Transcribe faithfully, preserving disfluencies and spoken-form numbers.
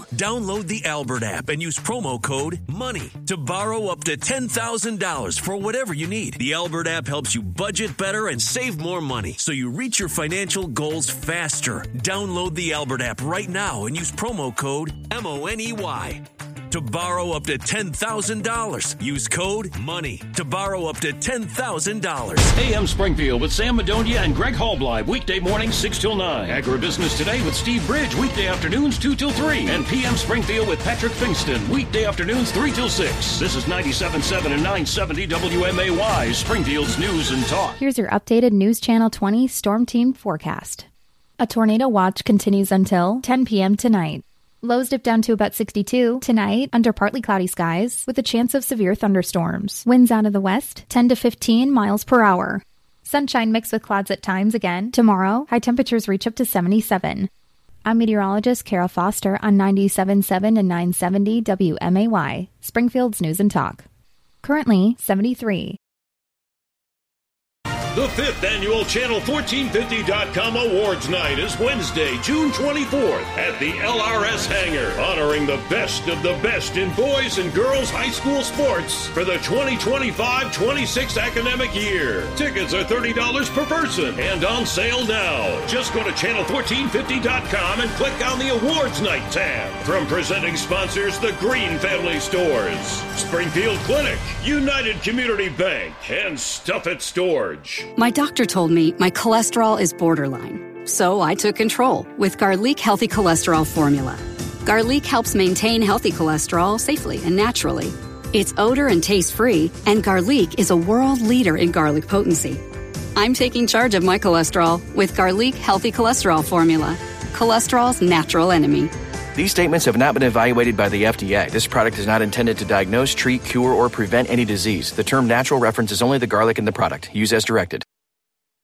download the Albert app and use promo code MONEY to borrow up to ten thousand dollars for whatever you need. The Albert app helps you budget better and save more money so you reach your financial goals faster. Download the Albert app right now and use promo code M O N E Y to borrow up to ten thousand dollars. Use code MONEY to borrow up to ten thousand dollars. A M Springfield with Sam Madonia and Greg Halbleib, weekday mornings six till nine. Agribusiness Today with Steve Bridge, weekday afternoons two till three. And P M Springfield with Patrick Fingston, weekday afternoons three till six. This is ninety-seven point seven and nine seventy W M A Y, Springfield's News and Talk. Here's your updated News Channel twenty Storm Team forecast. A tornado watch continues until ten p.m. tonight. Lows dip down to about sixty-two tonight under partly cloudy skies with a chance of severe thunderstorms. Winds out of the west, ten to fifteen miles per hour. Sunshine mixed with clouds at times again. Tomorrow, high temperatures reach up to seventy-seven. I'm meteorologist Kara Foster on ninety-seven point seven and nine seventy W M A Y, Springfield's News and Talk. Currently, seventy-three. The fifth annual Channel fourteen fifty dot com Awards Night is Wednesday, June twenty-fourth at the L R S Hangar, honoring the best of the best in boys and girls high school sports for the twenty twenty-five twenty-six academic year. Tickets are thirty dollars per person and on sale now. Just go to channel fourteen fifty dot com and click on the Awards Night tab. From presenting sponsors, the Green Family Stores, Springfield Clinic, United Community Bank, and Stuff It Storage. My doctor told me my cholesterol is borderline, so I took control with Garlic Healthy Cholesterol Formula. Garlic helps maintain healthy cholesterol safely and naturally. It's odor and taste-free, and Garlic is a world leader in garlic potency. I'm taking charge of my cholesterol with Garlic Healthy Cholesterol Formula, cholesterol's natural enemy. These statements have not been evaluated by the F D A. This product is not intended to diagnose, treat, cure, or prevent any disease. The term natural references only the garlic in the product. Use as directed.